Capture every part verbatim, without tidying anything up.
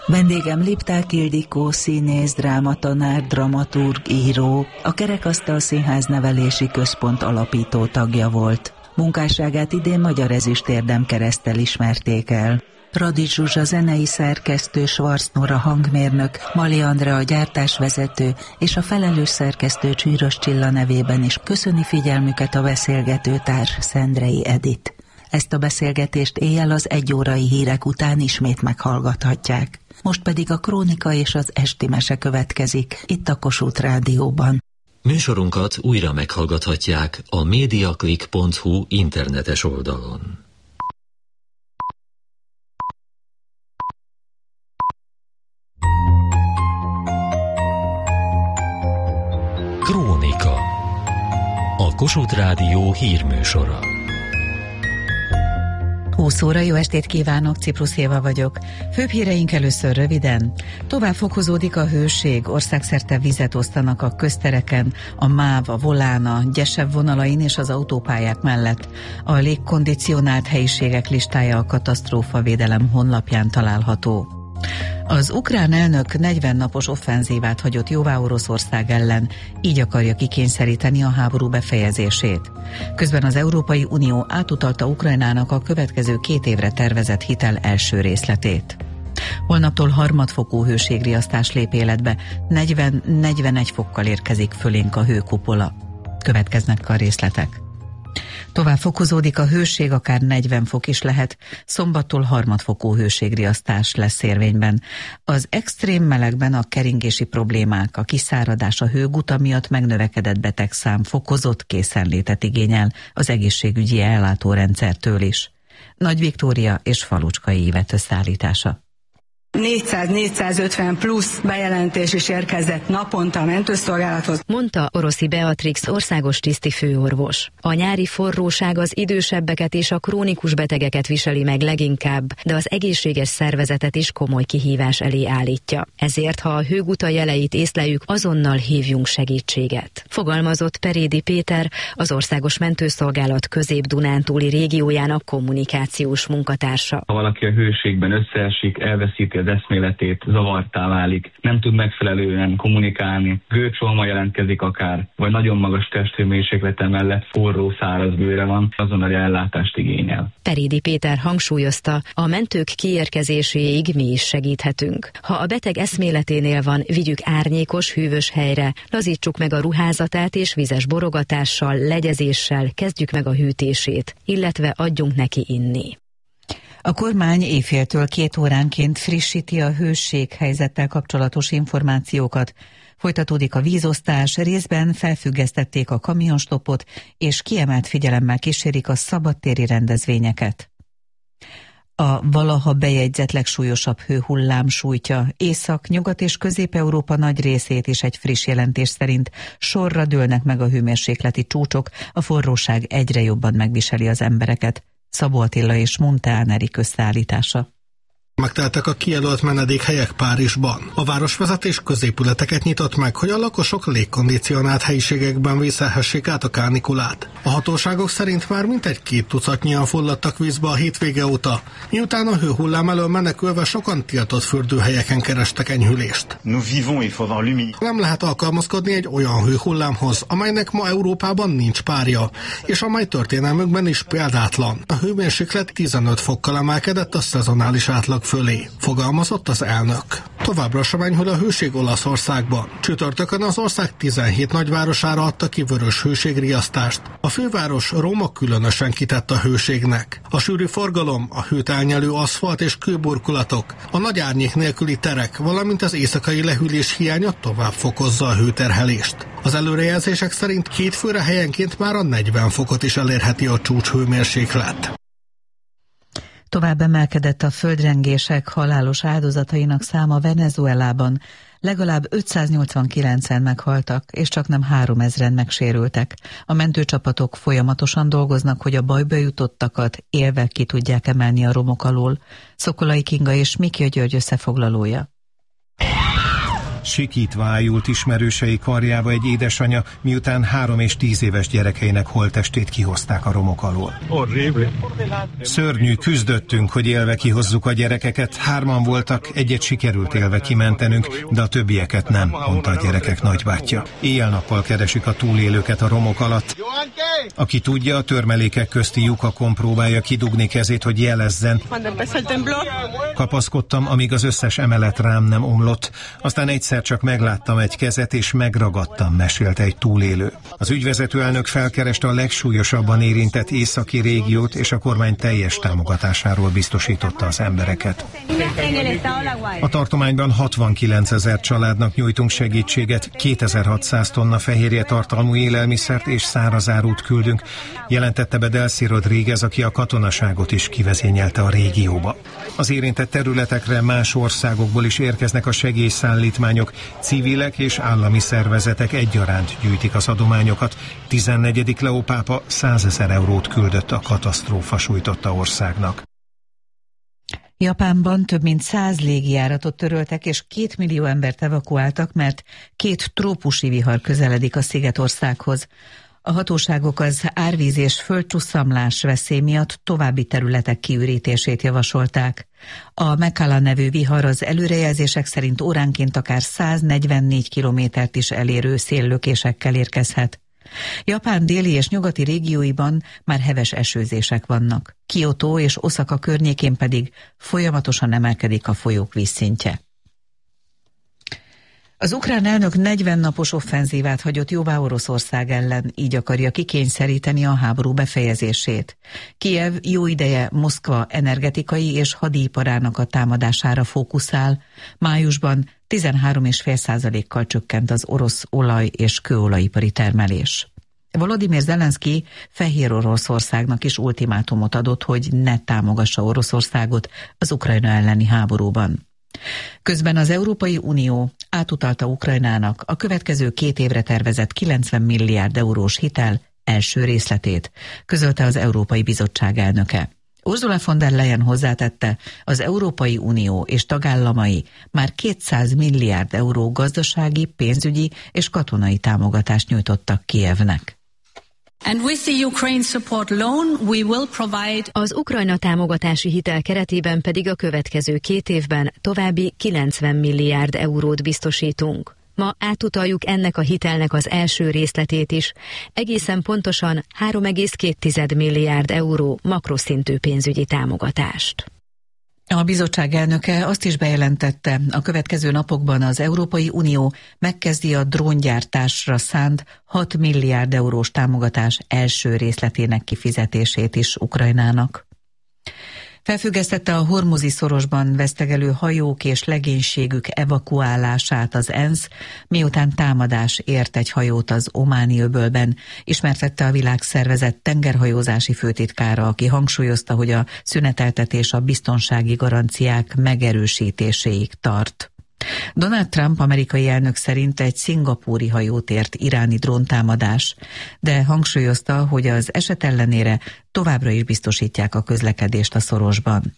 Vendégem Lipták Ildikó, színész, drámatanár, dramaturg, író, a Kerekasztal Színház Nevelési Központ alapító tagja volt. Munkásságát idén Magyar Ezüstérdem kereszttel ismerték el. Radics Zsuzsa zenei szerkesztő, Schwarz Nóra hangmérnök, Mali Andrea a gyártásvezető és a felelős szerkesztő Csűrös Csilla nevében is köszöni figyelmüket a beszélgetőtárs Szendrei Edit. Ezt a beszélgetést éjjel az egyórai hírek után ismét meghallgathatják. Most pedig a krónika és az esti mese következik, itt a Kossuth Rádióban. Műsorunkat újra meghallgathatják a mediaclick pont hu internetes oldalon. Krónika. A Kossuth Rádió hírműsora. húsz óra, jó estét kívánok, Ciprusz Éva vagyok. Főbb híreink először röviden. Tovább fokozódik a hőség, országszerte vizet osztanak a köztereken, a MÁV, a Volán, a Gyesebb vonalain és az autópályák mellett. A légkondicionált helyiségek listája a katasztrófavédelem honlapján található. Az ukrán elnök negyven napos offenzívát hagyott jóvá Oroszország ellen, így akarja kikényszeríteni a háború befejezését. Közben az Európai Unió átutalta Ukrajnának a következő két évre tervezett hitel első részletét. Holnaptól harmadfokú hőségriasztás lép életbe, negyven-negyvenegy fokkal érkezik fölénk a hőkupola. Következnek a részletek. Tovább fokozódik a hőség, akár negyven fok is lehet, szombattól harmadfokú hőségriasztás lesz érvényben. Az extrém melegben a keringési problémák, a kiszáradás, a hőguta miatt megnövekedett betegszám fokozott készenlétet igényel az egészségügyi ellátórendszertől is. Nagy Viktória és Falucskai Ivett összeállítása. négyszáz-négyszázötven plusz bejelentés is érkezett naponta a mentőszolgálathoz, mondta Oroszi Beatrix országos tiszti főorvos. A nyári forróság az idősebbeket és a krónikus betegeket viseli meg leginkább, de az egészséges szervezetet is komoly kihívás elé állítja. Ezért, ha a hőguta jeleit észleljük, azonnal hívjunk segítséget. Fogalmazott Perédi Péter, az Országos Mentőszolgálat Közép-Dunántúli régiójának kommunikációs munkatársa. Ha valaki a hőségben összeesik, elveszíti az eszméletét, zavartá válik, nem tud megfelelően kommunikálni, gőcsólma jelentkezik akár, vagy nagyon magas testhőmérséklete mellett forró, száraz bőre van, azonnali ellátást igényel. Perédi Péter hangsúlyozta, a mentők kiérkezéséig mi is segíthetünk. Ha a beteg eszméleténél van, vigyük árnyékos, hűvös helyre, lazítsuk meg a ruházatát és vizes borogatással, legyezéssel kezdjük meg a hűtését, illetve adjunk neki inni. A kormány éjféltől két óránként frissíti a hőséghelyzettel kapcsolatos információkat. Folytatódik a vízosztás, részben felfüggesztették a kamionstoppot, és kiemelt figyelemmel kísérik a szabadtéri rendezvényeket. A valaha bejegyzett legsúlyosabb hőhullám sújtja Észak-, Nyugat- és Közép-Európa nagy részét is egy friss jelentés szerint sorra dőlnek meg a hőmérsékleti csúcsok, a forróság egyre jobban megviseli az embereket. Szabó Attila és Muntán Erik összeállítása. Megteltek a kijelölt menedékhelyek Párizsban. A városvezetés középületeket nyitott meg, hogy a lakosok légkondicionált helyiségekben vészelhessék át a kánikulát. A hatóságok szerint már mintegy két tucatnyian fulladtak vízbe a hétvége óta, miután a hőhullám elől menekülve sokan tiltott fürdőhelyeken kerestek enyhülést. Nem lehet alkalmazkodni egy olyan hőhullámhoz, amelynek ma Európában nincs párja, és amely történelmünkben is példátlan. A hőmérséklet tizenöt fokkal emelkedett a szezonális átlag fölé, fogalmazott az elnök. Továbbra sem enyhül a hőség Olaszországban. Csütörtökön az ország tizenhét nagyvárosára adta ki vörös hőségriasztást. A főváros, Róma különösen kitett a hőségnek. A sűrű forgalom, a hőt elnyelő aszfalt és kőburkolatok, a nagy árnyék nélküli terek, valamint az éjszakai lehűlés hiánya tovább fokozza a hőterhelést. Az előrejelzések szerint két főre helyenként már a negyven fokot is elérheti a csúcshőmérséklet. Tovább emelkedett a földrengések halálos áldozatainak száma Venezuelában. Legalább ötszáznyolcvankilencen meghaltak, és csak nem háromezren megsérültek. A mentőcsapatok folyamatosan dolgoznak, hogy a bajba jutottakat élve ki tudják emelni a romok alól. Szokolai Kinga és Miki György összefoglalója. Sikítva ájult ismerősei karjába egy édesanya, miután három és tíz éves gyerekeinek holttestét kihozták a romok alól. Szörnyű, küzdöttünk, hogy élve kihozzuk a gyerekeket. Hárman voltak, egyet sikerült élve kimentenünk, de a többieket nem, mondta a gyerekek nagybátyja. Éjjel-nappal keresik a túlélőket a romok alatt. Aki tudja, a törmelékek közti lyukakon próbálja kidugni kezét, hogy jelezzen. Kapaszkodtam, amíg az összes emelet rám nem omlott. Aztán egyszer csak megláttam egy kezet, és megragadtam, mesélte egy túlélő. Az ügyvezető elnök felkereste a legsúlyosabban érintett északi régiót, és a kormány teljes támogatásáról biztosította az embereket. A tartományban hatvankilencezer családnak nyújtunk segítséget, kétezer-hatszáz tonna fehérje tartalmú élelmiszert és szárazárút küldünk, jelentette be Delcy Rodriguez, aki a katonaságot is kivezényelte a régióba. Az érintett területekre más országokból is érkeznek a segélyszállítmányok, civilek és állami szervezetek egyaránt gyűjtik az adományokat. tizennegyedik Leó pápa százezer eurót küldött a katasztrófa sújtotta országnak. Japánban több mint száz légijáratot töröltek, és két millió embert evakuáltak, mert két trópusi vihar közeledik a szigetországhoz. A hatóságok az árvíz és földcsusszamlás veszély miatt további területek kiürítését javasolták. A Mekala nevű vihar az előrejelzések szerint óránként akár száznegyvennégy kilométert is elérő széllökésekkel érkezhet. Japán déli és nyugati régióiban már heves esőzések vannak. Kyoto és Oszaka környékén pedig folyamatosan emelkedik a folyók vízszintje. Az ukrán elnök negyven napos offenzívát hagyott jóvá Oroszország ellen, így akarja kikényszeríteni a háború befejezését. Kijev jó ideje Moszkva energetikai és hadiiparának a támadására fókuszál. Májusban tizenhárom egész öt százalékkal csökkent az orosz olaj- és kőolajipari termelés. Volodymyr Zelenszky Fehér Oroszországnak is ultimátumot adott, hogy ne támogassa Oroszországot az Ukrajna elleni háborúban. Közben az Európai Unió átutalta Ukrajnának a következő két évre tervezett kilencven milliárd eurós hitel első részletét, közölte az Európai Bizottság elnöke. Ursula von der Leyen hozzátette, az Európai Unió és tagállamai már kétszáz milliárd euró gazdasági, pénzügyi és katonai támogatást nyújtottak Kijevnek. Az Ukrajna támogatási hitel keretében pedig a következő két évben további kilencven milliárd eurót biztosítunk. Ma átutaljuk ennek a hitelnek az első részletét is, egészen pontosan három egész két milliárd euró makroszintű pénzügyi támogatást. A bizottság elnöke azt is bejelentette, a következő napokban az Európai Unió megkezdi a dróngyártásra szánt hat milliárd eurós támogatás első részletének kifizetését is Ukrajnának. Felfüggesztette a hormuzi szorosban vesztegelő hajók és legénységük evakuálását az ENSZ, miután támadás ért egy hajót az Ománi öbölben, ismertette a Világszervezet tengerhajózási főtitkára, aki hangsúlyozta, hogy a szüneteltetés a biztonsági garanciák megerősítéséig tart. Donald Trump amerikai elnök szerint egy szingapúri hajót ért iráni dróntámadás, de hangsúlyozta, hogy az eset ellenére továbbra is biztosítják a közlekedést a szorosban.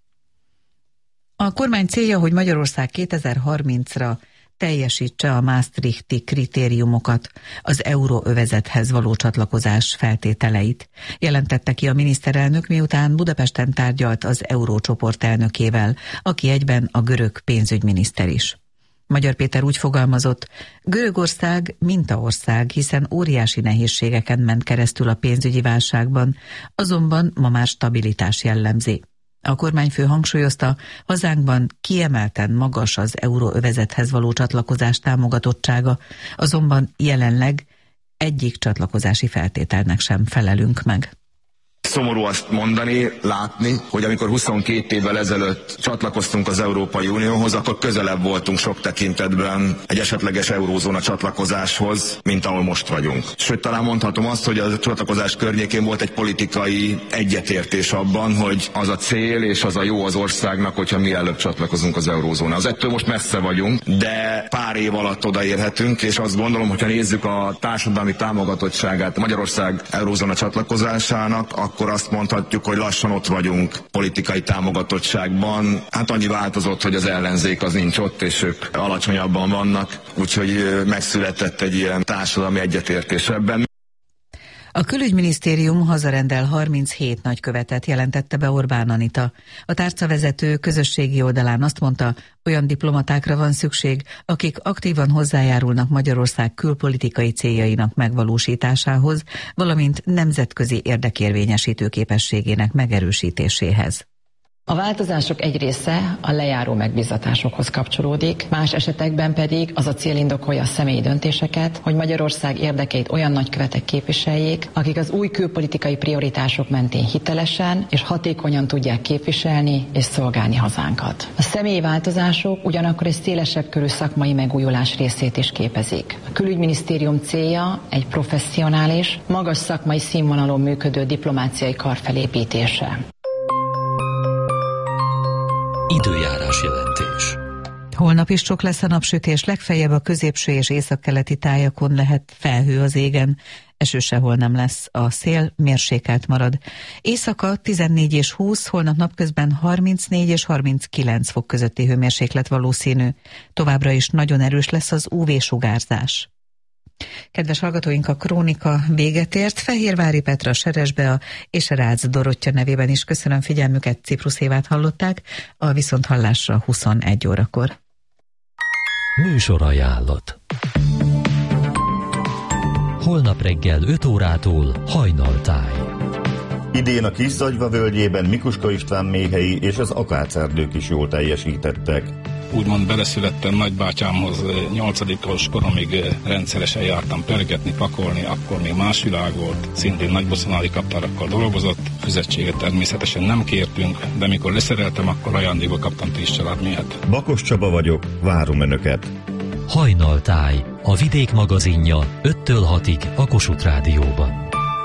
A kormány célja, hogy Magyarország kétezer-harmincra teljesítse a Maastrichti kritériumokat, az euróövezethez való csatlakozás feltételeit, jelentette ki a miniszterelnök, miután Budapesten tárgyalt az eurócsoport elnökével, aki egyben a görög pénzügyminiszter is. Magyar Péter úgy fogalmazott, Görögország mintaország, hiszen óriási nehézségeken ment keresztül a pénzügyi válságban, azonban ma már stabilitás jellemzi. A kormányfő hangsúlyozta, hazánkban kiemelten magas az euróövezethez való csatlakozás támogatottsága, azonban jelenleg egyik csatlakozási feltételnek sem felelünk meg. Szomorú azt mondani, látni, hogy amikor huszonkét évvel ezelőtt csatlakoztunk az Európai Unióhoz, akkor közelebb voltunk sok tekintetben egy esetleges eurózóna csatlakozáshoz, mint ahol most vagyunk. Sőt, talán mondhatom azt, hogy a csatlakozás környékén volt egy politikai egyetértés abban, hogy az a cél és az a jó az országnak, hogyha mi előbb csatlakozunk az eurózónához. Ettől most messze vagyunk, de pár év alatt odaérhetünk, és azt gondolom, hogyha nézzük a társadalmi támogatottságát Magyarország eurózóna csatlakozásának, akkor akkor azt mondhatjuk, hogy lassan ott vagyunk politikai támogatottságban. Hát annyi változott, hogy az ellenzék az nincs ott, és ők alacsonyabban vannak, úgyhogy megszületett egy ilyen társadalmi egyetértés ebben. A külügyminisztérium hazarendel harminchét nagykövetet, jelentette be Orbán Anita. A tárcavezető közösségi oldalán azt mondta, olyan diplomatákra van szükség, akik aktívan hozzájárulnak Magyarország külpolitikai céljainak megvalósításához, valamint nemzetközi érdekérvényesítő képességének megerősítéséhez. A változások egy része a lejáró megbízatásokhoz kapcsolódik, más esetekben pedig az a cél indokolja a személyi döntéseket, hogy Magyarország érdekeit olyan nagykövetek képviseljék, akik az új külpolitikai prioritások mentén hitelesen és hatékonyan tudják képviselni és szolgálni hazánkat. A személyi változások ugyanakkor egy szélesebb körű szakmai megújulás részét is képezik. A külügyminisztérium célja egy professzionális, magas szakmai színvonalon működő diplomáciai kar felépítése. Időjárás jelentés. Holnap is sok lesz a napsütés, legfeljebb a középső és északkeleti tájakon lehet felhő az égen. Eső sehol nem lesz, a szél mérsékelt marad. Éjszaka tizennégy és húsz, holnap napközben harmincnégy és harminckilenc fok közötti hőmérséklet valószínű. Továbbra is nagyon erős lesz az ú vé-sugárzás. Kedves hallgatóink, a krónika véget ért. Fehérvári Petra, Seresbea és Rácz Dorottya nevében is köszönöm figyelmüket, Ciprusz Évát hallották, a viszonthallásra huszonegy órakor. Műsorajánlat. Holnap reggel öt órától Hajnaltáj. Idén a Kis-Zagyva völgyében Mikuska István méhei és az akácerdők is jól teljesítettek. Úgymond beleszülettem nagybátyámhoz, nyolcadikos koromig rendszeresen jártam pergetni, pakolni, akkor még más világ volt, szintén nagybosszonári kaptárakkal dolgozott, fizetséget természetesen nem kértünk, de mikor leszereltem, akkor ajándékba kaptam tíz családméhet. Bakos Csaba vagyok, várom Önöket! Hajnaltáj, a Vidék magazinja öttől hatig a Kossuth Rádióban.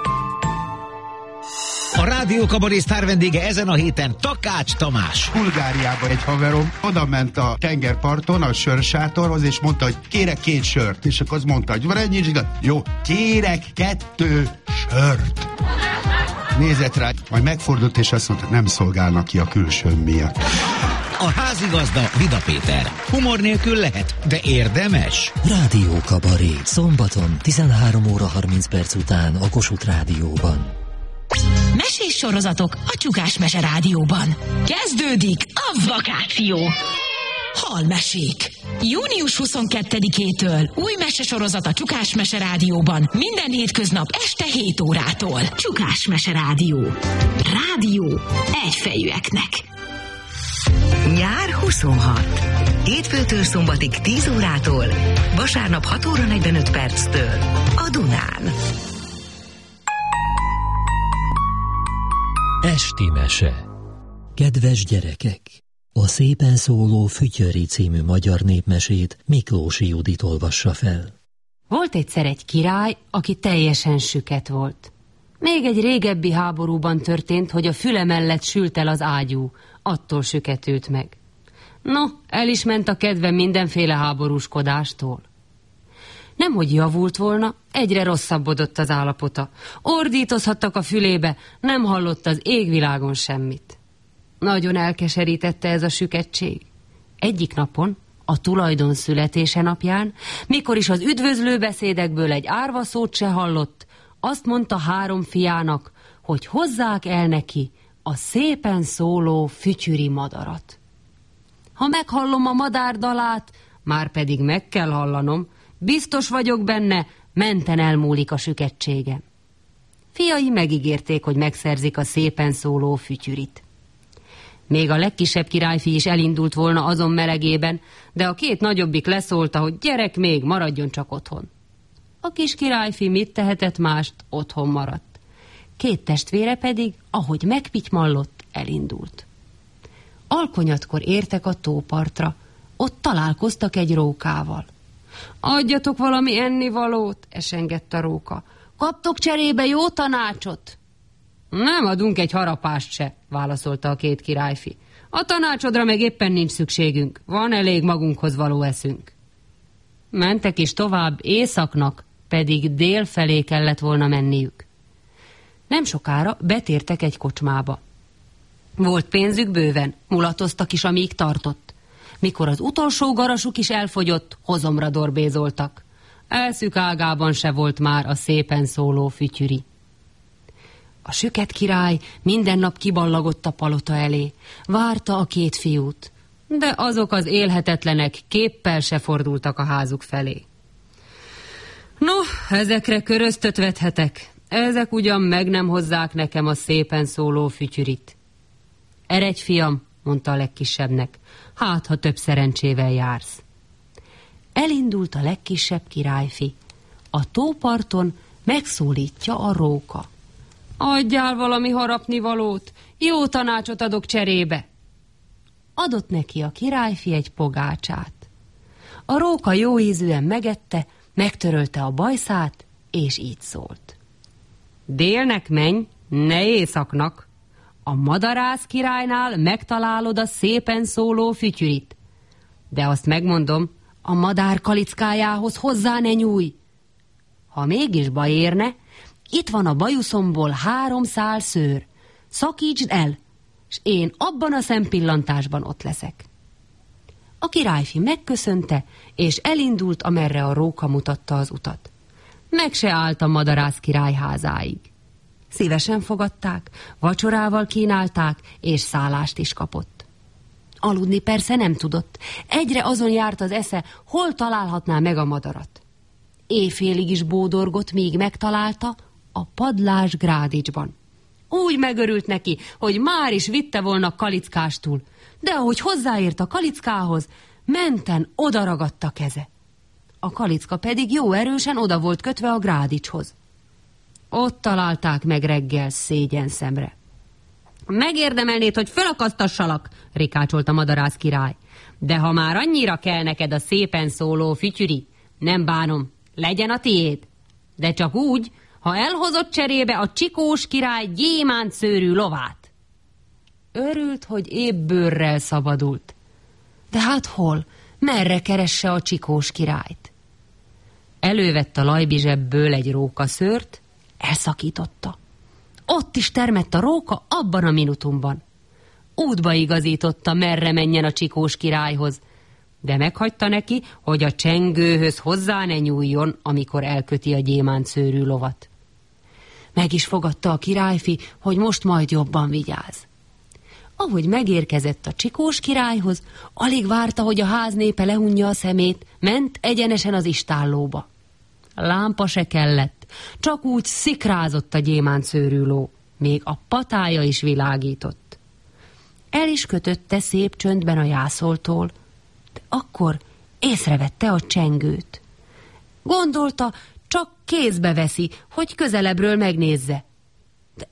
A Rádió Kabaré sztár vendége ezen a héten Takács Tamás. Bulgáriában egy haverom oda ment a tengerparton a sörsátorhoz, és mondta, hogy kérek két sört. És akkor az mondta, hogy van ennyi, és jó, kérek kettő sört. Nézett rá, majd megfordult, és azt mondta, nem szolgálnak ki a külsőm miatt. A házigazda Vida Péter. Humor nélkül lehet, de érdemes. Rádió Kabaré, szombaton tizenhárom óra harminc perc után a Kossuth Rádióban. Mesés sorozatok a Csukás Mese Rádióban. Kezdődik a vakáció. Halmesék. június huszonkettedikétől új mesesorozat a Csukás Mese Rádióban. Minden hétköznap este hét órától. Csukás Mese Rádió. Rádió egyfejűeknek. Nyár huszonhat. Hétfőtől szombatig tíz órától. Vasárnap hat óra negyvenöt perctől. A Dunán. Esti mese. Kedves gyerekek! A Szépen szóló Fütyöri című magyar népmesét Miklósi Judit olvassa fel. Volt egyszer egy király, aki teljesen süket volt. Még egy régebbi háborúban történt, hogy a füle mellett sült el az ágyú, attól süketült meg. No, el is ment a kedve mindenféle háborúskodástól. Nemhogy javult volna, egyre rosszabbodott az állapota. Ordítozhattak a fülébe, nem hallott az égvilágon semmit. Nagyon elkeserítette ez a süketség. Egyik napon, a tulajdon születése napján, mikor is az üdvözlő beszédekből egy árva szót se hallott, azt mondta három fiának, hogy hozzák el neki a szépen szóló fütyüri madarat. Ha meghallom a madár dalát, már pedig meg kell hallanom, biztos vagyok benne, menten elmúlik a süketségem. Fiai megígérték, hogy megszerzik a szépen szóló fütyürit. Még a legkisebb királyfi is elindult volna azon melegében, de a két nagyobbik leszólta, hogy gyerek még, maradjon csak otthon. A kis királyfi mit tehetett mást, otthon maradt. Két testvére pedig, ahogy megpitymallott, elindult. Alkonyatkor értek a tópartra, ott találkoztak egy rókával. Adjatok valami ennivalót, esengett a róka. Kaptok cserébe jó tanácsot? Nem adunk egy harapást se, válaszolta a két királyfi. A tanácsodra meg éppen nincs szükségünk, van elég magunkhoz való eszünk. Mentek is tovább, északnak pedig dél felé kellett volna menniük. Nem sokára betértek egy kocsmába. Volt pénzük bőven, mulatoztak is, amíg tartott. Mikor az utolsó garasuk is elfogyott, hozomra dorbézoltak. Elszük ágában se volt már a szépen szóló fütyüri. A süket király minden nap kiballagott a palota elé, várta a két fiút, de azok az élhetetlenek képpel se fordultak a házuk felé. No, ezekre köröztöt vethetek, ezek ugyan meg nem hozzák nekem a szépen szóló fütyürit. Eredj, fiam, mondta a legkisebbnek, hát ha több szerencsével jársz. Elindult a legkisebb királyfi. A tóparton megszólítja a róka. Adjál valami harapnivalót, jó tanácsot adok cserébe. Adott neki a királyfi egy pogácsát. A róka jó ízűen megette, megtörölte a bajszát, és így szólt. Délnek menj, ne északnak. A madarász királynál megtalálod a szépen szóló fütyürit. De azt megmondom, a madár kalickájához hozzá ne nyújj. Ha mégis baj érne, itt van a bajuszomból három szál szőr. Szakítsd el, s én abban a szempillantásban ott leszek. A királyfi megköszönte, és elindult, amerre a róka mutatta az utat. Meg se állt a madarász király házáig. Szívesen fogadták, vacsorával kínálták, és szállást is kapott. Aludni persze nem tudott. Egyre azon járt az esze, hol találhatná meg a madarat. Éjfélig is bódorgott, míg megtalálta a padlás Grádicsban. Úgy megörült neki, hogy már is vitte volna kalickástul, de ahogy hozzáért a kalickához, menten odaragadt a keze. A kalicka pedig jó erősen oda volt kötve a Grádicshoz. Ott találták meg reggel szégyen szemre. Megérdemelnéd, hogy fölakasztassalak, rikácsolt a madarász király. De ha már annyira kell neked a szépen szóló fütyüri, nem bánom, legyen a tiéd. De csak úgy, ha elhozott cserébe a csikós király gyémánt szőrű lovát. Örült, hogy épp bőrrel szabadult. De hát hol, merre keresse a csikós királyt? Elővett a lajbizsebből egy rókaszőrt, elszakította. Ott is termett a róka abban a minutumban. Útba igazította, merre menjen a csikós királyhoz, de meghagyta neki, hogy a csengőhöz hozzá ne nyúljon, amikor elköti a gyémánt szőrű lovat. Meg is fogadta a királyfi, hogy most majd jobban vigyáz. Ahogy megérkezett a csikós királyhoz, alig várta, hogy a ház népe lehunja a szemét, ment egyenesen az istállóba. Lámpa se kellett, csak úgy szikrázott a gyémánt szőrű ló, még a patája is világított. El is kötötte szép csöndben a jászoltól, de akkor észrevette a csengőt. Gondolta, csak kézbe veszi, hogy közelebbről megnézze.